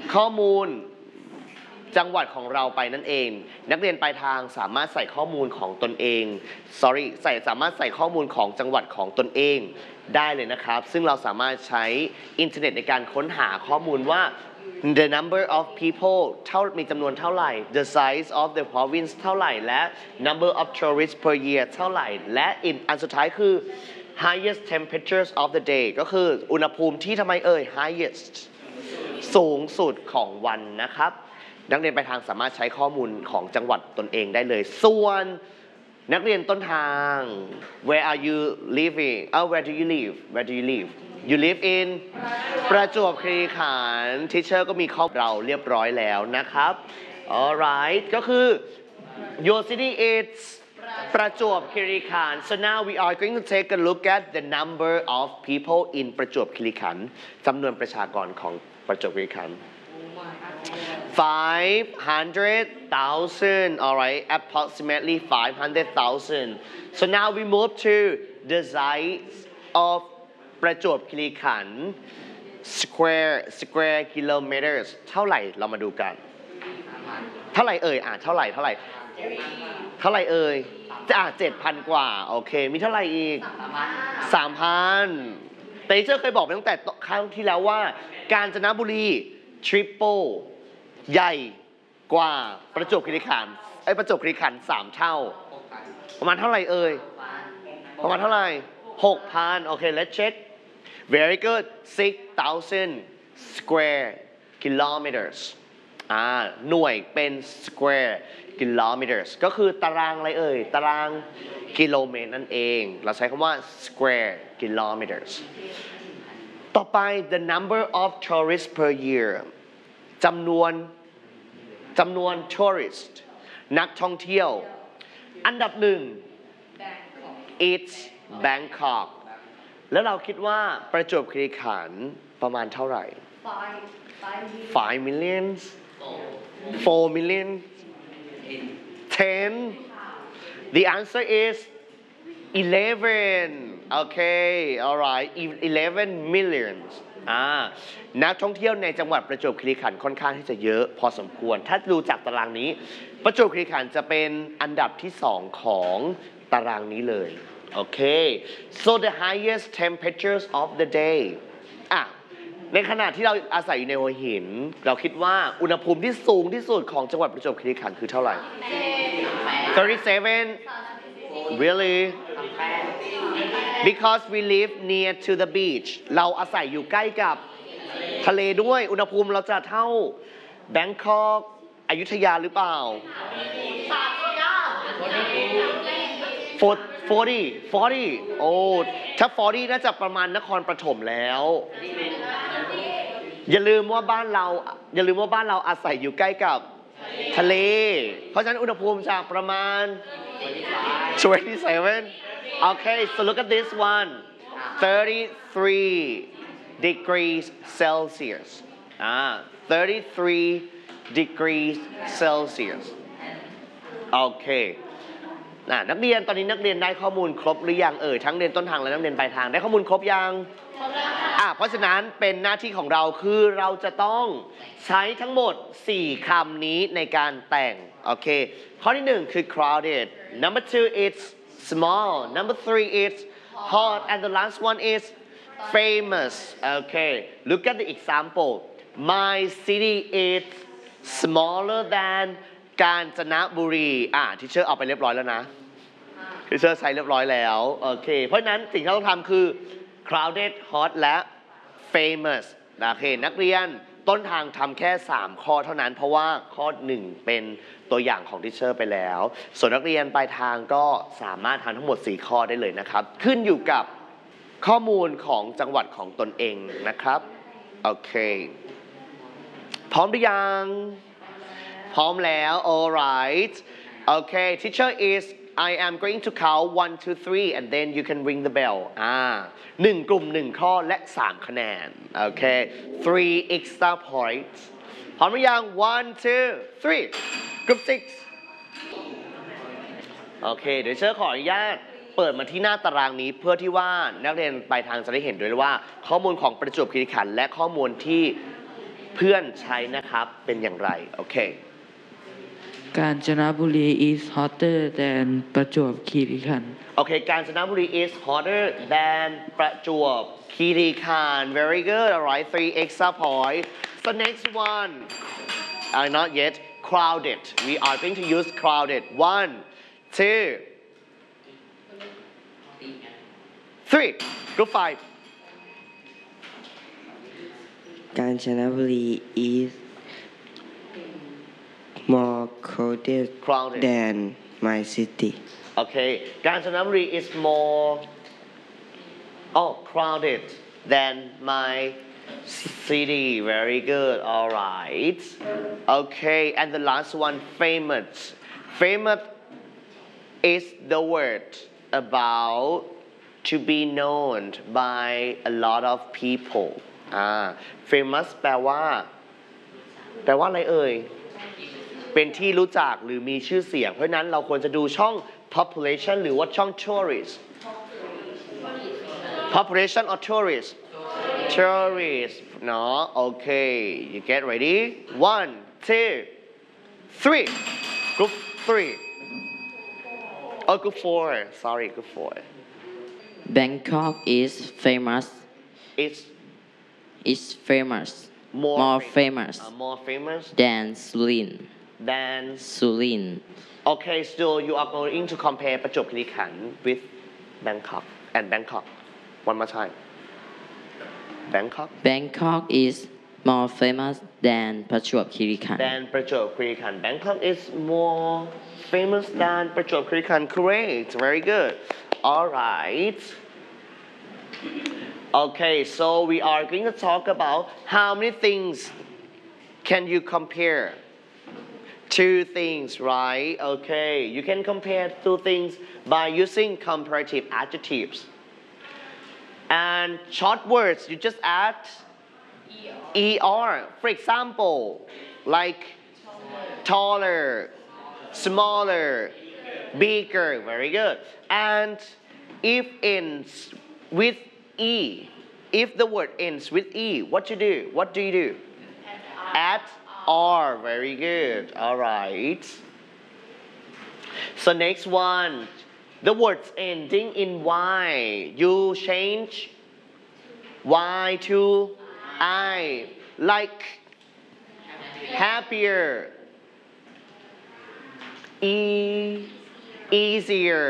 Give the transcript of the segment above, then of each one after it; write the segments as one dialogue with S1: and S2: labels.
S1: ข้อมูลจังหวัดของเราไปนั่นเองนักเรียนปลายทางสามารถใส่ข้อมูลของตนเอง สามารถใส่ข้อมูลของจังหวัดของตนเองได้เลยนะครับซึ่งเราสามารถใช้อินเทอร์เน็ตในการค้นหาข้อมูลว่า the number of people มีจำนวนเท่าไหร่ the size of the province เท่าไหร่และ number of tourists per year เท่าไหร่และอันสุดท้ายคือ highest temperatures of the day ก็คืออุณหภูมิที่ทำไมhighest สูงสุดของวันนะครับนักเรียนปลายทางสามารถใช้ข้อมูลของจังหวัดตนเองได้เลยส่วนนักเรียนต้นทาง where are you living where do you live you live in ประจวบคีรีขันธ์ teacher ก็มีข้อเราเรียบร้อยแล้วนะครับ alright ก็คือ your city is ประจวบคีรีขันธ์ so now we are going to take a look at the number of people in ประจวบคีรีขันธ์จำนวนประชากรของประจวบคีรีขันธ์500,000 alright approximately 500,000 so now we move to the size of ประจวบคีรีขันธ์ square kilometers เท่าไหร่เรามาดูกันเท่าไหร่เท่าไหร่7,000 กว่าโอเคมีเท่าไหร่อีก 3,000 แต่ที่เจ้าเคยบอกไปตั้งแต่ครั้งที่แล้วว่ากาญจนบุรี triple ใหญ่กว่าประจวบคีรีขันธ์ประจวบคีรีขันธ์3 เท่าประมาณเท่าไหร่ประมาณเท่าไหร่ 6,000 โอเค let's check very good 6,000 square kilometers หน่วยเป็น square kilometers ก็คือตารางอะไรตารางกิโลเมตรนั่นเองเราใช้คำว่า square kilometers ต่อไป the number of tourists per year จำนวน tourist นักท่องเที่ยวอันดับหนึ่ง it's Bangkok แล้วเราคิดว่าประจวบคีรีขันธ์ประมาณเท่าไหร่5 million 4 million 10 the answer is 11 okay alright 11 millionsนักท่องเที่ยวในจังหวัดประจวบคีรีขันธ์ค่อนข้างที่จะเยอะพอสมควรถ้าดูจากตารางนี้ประจวบคีรีขันธ์จะเป็นอันดับที่2ของตารางนี้เลยโอเค so the highest temperatures of the day ในขณะที่เราอาศัยอยู่ในหัวหินเราคิดว่าอุณหภูมิที่สูงที่สุดของจังหวัดประจวบคีรีขันธ์คือเท่าไหร่37 really because we live near to the beach เราอาศัยอยู่ใกล้กับทะเลด้วยอุณหภูมิเราจะเท่าแบงคอกอยุธยาหรือเปล่า40 โอ้ถ้า40น่าจะประมาณนครปฐมแล้วอย่าลืมว่าบ้านเราอาศัยอยู่ใกล้กับทะเลเพราะฉะนั้นอุณหภูมิจะประมาณ27 okay so look at this one 33 degrees Celsius 33 degrees Celsius โอเคนักเรียนตอนนี้นักเรียนได้ข้อมูลครบหรือยังทั้งเรียนต้นทางและนักเรียนปลายทางได้ข้อมูลครบยังเพราะฉะนั้นเป็นหน้าที่ของเราคือเราจะต้องใช้ทั้งหมด4คำนี้ในการแต่งโอเคข้อที่1คือ crowded number 2 it's small number 3 it's hot and the last one is famous okay look at the example my city is smaller than กาญจนบุรีที่เชื่อเอาไปเรียบร้อยแล้วนะที่เชื่อใช้เรียบร้อยแล้วโอเคเพราะฉะนั้นสิ่งที่เราต้องทำคือ crowded hot และ famous โอเคนักเรียนต้นทางทำแค่3ข้อเท่านั้นเพราะว่าข้อ1เป็นตัวอย่างของที่เชื่อไปแล้วส่วนนักเรียนปลายทางก็สามารถทำทั้งหมด4ข้อได้เลยนะครับขึ้นอยู่กับข้อมูลของจังหวัดของตนเองนะครับโอเคพร้อมหรือยังพร้อมแล้ว alright okay teacher is I am going to count 1 2 3 and then you can ring the bell 1 กลุ่ม1ข้อและ3คะแนนโอเค3 extra points พร้อมหรือยัง1 2 3 group 6โอเคเดี๋ยวเชิญขออนุญาตเปิดมาที่หน้าตารางนี้เพื่อที่ว่านักเรียนปลายทางจะได้เห็นด้วยว่าข้อมูลของประจวบคีรีขันธ์และข้อมูลที่เพื่อนใช้นะครับเป็นอย่างไรโอเค
S2: Kanchanaburi is hotter than ประจวบคีรีขันธ์
S1: Okay, Kanchanaburi is hotter than Prachuap Khiri Khan. Very good. All right, 3 extra point. So next one, not yet. Crowded. We are going to use crowded. 1, 2, 3. Group 5.
S3: Kanchanaburi is more
S1: Crowded.
S3: than my city.
S1: Okay, Kanchanaburi is more crowded than my city. Very good. All right. Okay, and the last one, famous. Famous is the word about to be known by a lot of people. Famous แปลว่าอะไรเอ่ย เป็นที่รู้จักหรือมีชื่อเสียง เพราะฉะนั้นเราควรจะดูช่อง population หรือว่าช่อง tourist population or tourist tourist เนาะโอเค you get ready 1 2 3 group 3 group 4 sorry group 4
S2: Bangkok is famous
S1: it's
S2: famous
S1: more
S2: famous
S1: more famous
S2: than
S1: than
S2: Surin
S1: okay so you are going to compare ประจวบคีรีขันธ์ with Bangkok and Bangkok one more time
S2: Bangkok is more famous than ประจวบคีรีขันธ์
S1: than ประจวบคีรีขันธ์ Bangkok is more famous than ประจวบคีรีขันธ์ correct very good all right okay so we are going to talk about how many things can you compare two things right okay you can compare two things by using comparative adjectives and short words you just add er for example like taller smaller bigger very good and if ends with e if the word ends with e what do you do add r very good all right so next one the words ending in y you change y to I like happier easier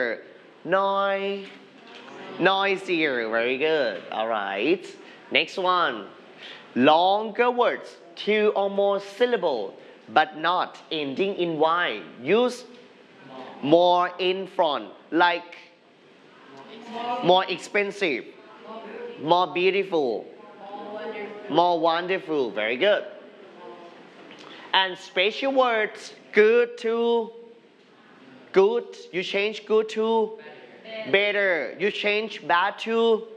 S1: noisier very good all right next one longer words two or more syllable but not ending in y use more in front like more expensive more beautiful more wonderful very good and special words good to good you change good to better you change bad to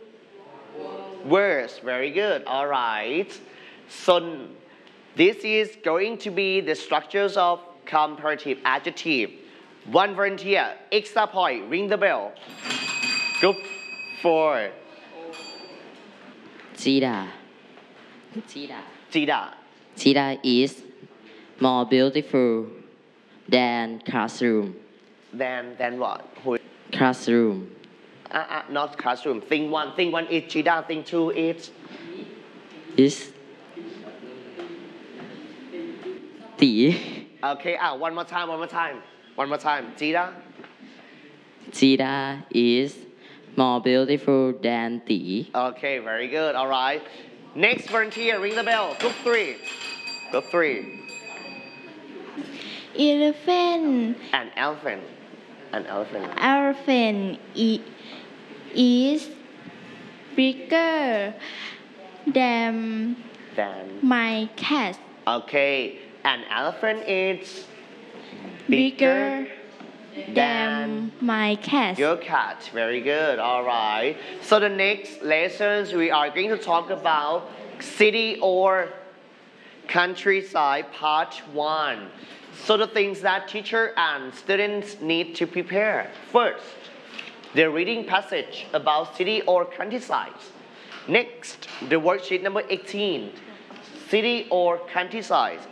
S1: worse very good all right so this is going to be the structures of comparative adjective one volunteer extra point ring the bell group 4
S2: Cheetah is more beautiful than classroom
S1: than what who
S2: classroom
S1: not classroom thing one is cheetah thing two is
S2: is ตี
S1: okay one more time
S2: Cheetah is more beautiful than ตี
S1: okay very good all right next volunteer ring the bell group 3
S4: Elephant
S1: an elephant
S4: is bigger than my cat.
S1: Okay, an elephant is
S4: Bigger than my cat.
S1: your cat. Very good. All right. So the next lessons we are going to talk about city or countryside part 1. So the things that teacher and students need to prepare. First, the reading passage about city or countryside. Next, the worksheet number 18. city or countryside